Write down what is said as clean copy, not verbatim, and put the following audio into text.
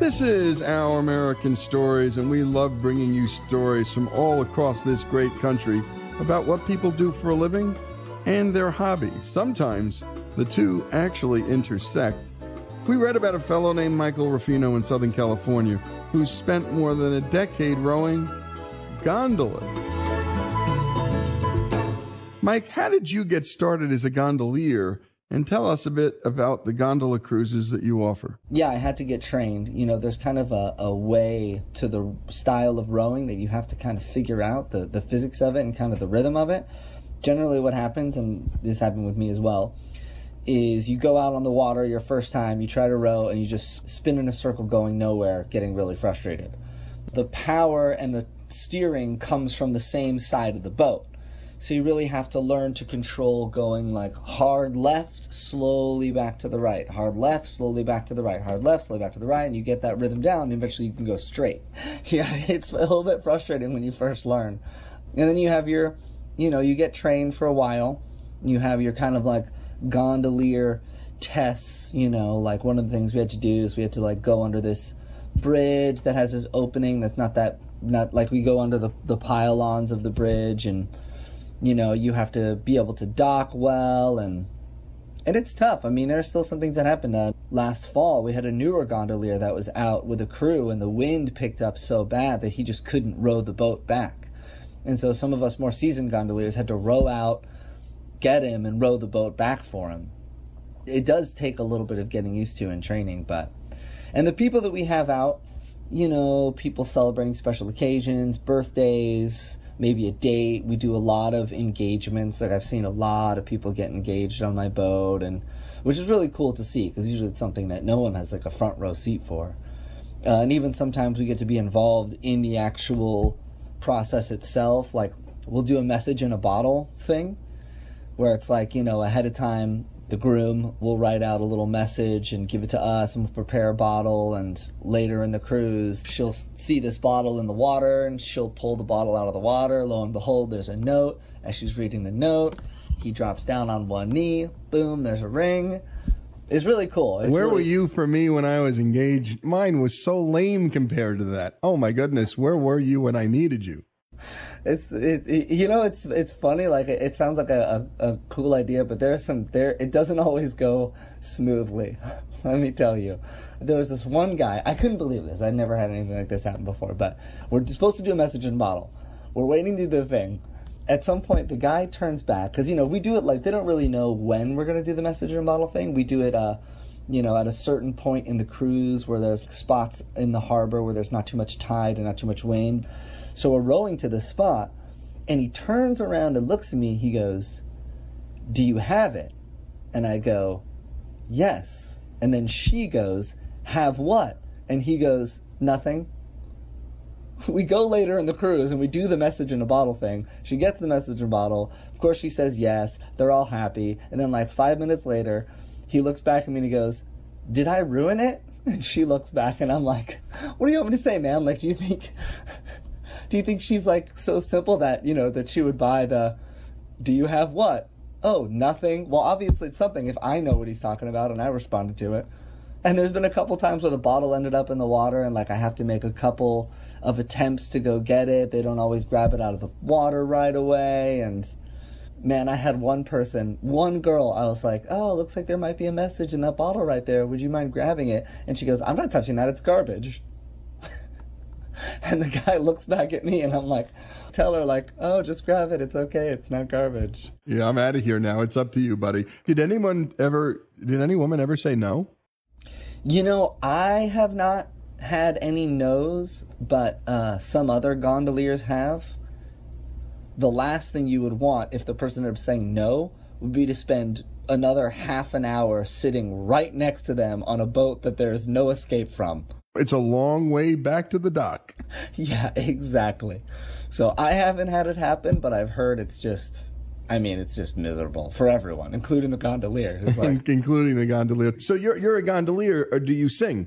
This is Our American Stories, and we love bringing you stories from all across this great country about what people do for a living and their hobbies. Sometimes the two actually intersect. We read about a fellow named Michael Ruffino in Southern California who spent more than a decade rowing gondolas. Mike, how did you get started as a gondolier? And tell us a bit about the gondola cruises that you offer. Yeah, I had to get trained. You know, there's kind of a way to the style of rowing that you have to kind of figure out the physics of it and kind of the rhythm of it. Generally what happens, and this happened with me as well, is you go out on the water your first time, you try to row, and you just spin in a circle going nowhere, getting really frustrated. The power and the steering comes from the same side of the boat. So you really have to learn to control going like hard left, slowly back to the right, hard left, slowly back to the right, hard left, slowly back to the right, and you get that rhythm down, and eventually you can go straight. Yeah, it's a little bit frustrating when you first learn. And then you have your, you get trained for a while. You have your kind of like gondolier tests, like one of the things we had to do is we had to like go under this bridge that has this opening that's not like we go under the pylons of the bridge, and you have to be able to dock well, and it's tough. I mean, there are still some things that happened. Last fall, we had a newer gondolier that was out with a crew, and the wind picked up so bad that he just couldn't row the boat back. And so some of us more seasoned gondoliers had to row out, get him, and row the boat back for him. It does take a little bit of getting used to and training, and the people that we have out, people celebrating special occasions, birthdays, maybe a date. We do a lot of engagements. Like I've seen a lot of people get engaged on my boat, and which is really cool to see because usually it's something that no one has like a front row seat for. And even sometimes we get to be involved in the actual process itself. Like we'll do a message in a bottle thing where it's like, ahead of time, the groom will write out a little message and give it to us, and we'll prepare a bottle, and later in the cruise, she'll see this bottle in the water, and she'll pull the bottle out of the water. Lo and behold, there's a note. As she's reading the note, he drops down on one knee. Boom, there's a ring. It's really cool. Where were you for me when I was engaged? Mine was so lame compared to that. Oh my goodness, where were you when I needed you? It's funny. Like it sounds like a cool idea, but it doesn't always go smoothly. Let me tell you, there was this one guy. I couldn't believe this. I'd never had anything like this happen before. But we're supposed to do a message in a bottle. We're waiting to do the thing. At some point, the guy turns back because we do it like they don't really know when we're gonna do the message in a bottle thing. We do it at a certain point in the cruise where there's spots in the harbor where there's not too much tide and not too much wind. So we're rowing to this spot, and he turns around and looks at me. He goes, "Do you have it?" And I go, "Yes." And then she goes, "Have what?" And he goes, "Nothing." We go later in the cruise, and we do the message in a bottle thing. She gets the message in a bottle. Of course, she says yes. They're all happy. And then like 5 minutes later, he looks back at me and he goes, "Did I ruin it?" And she looks back, and I'm like, "What do you want me to say, man? Like, do you think she's like so simple that, that she would buy do you have what? Oh, nothing. Well, obviously it's something if I know what he's talking about and I responded to it. And there's been a couple times where the bottle ended up in the water, and like I have to make a couple of attempts to go get it. They don't always grab it out of the water right away. And man, I had one girl, I was like, "Oh, looks like there might be a message in that bottle right there. Would you mind grabbing it?" And she goes, "I'm not touching that. It's garbage." And the guy looks back at me, and I'm like, tell her like, "Oh, just grab it. It's okay. It's not garbage." Yeah, I'm out of here now. It's up to you, buddy. Did any woman ever say no? I have not had any no's, but some other gondoliers have. The last thing you would want if the person ended up saying no would be to spend another half an hour sitting right next to them on a boat that there is no escape from. It's a long way back to the dock. Yeah, exactly. So I haven't had it happen, but I've heard it's just miserable for everyone, including the gondolier. Who's like, including the gondolier. So you're a gondolier, or do you sing?